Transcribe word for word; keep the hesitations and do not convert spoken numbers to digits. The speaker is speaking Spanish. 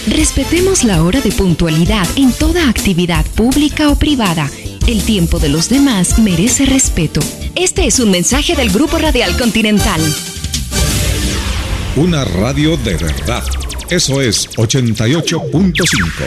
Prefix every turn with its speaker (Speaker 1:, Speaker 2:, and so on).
Speaker 1: Respetemos la hora de puntualidad en toda actividad pública o privada. El tiempo de los demás merece respeto. Este es un mensaje del Grupo Radial Continental.
Speaker 2: Una radio de verdad. Eso es ochenta y ocho punto cinco.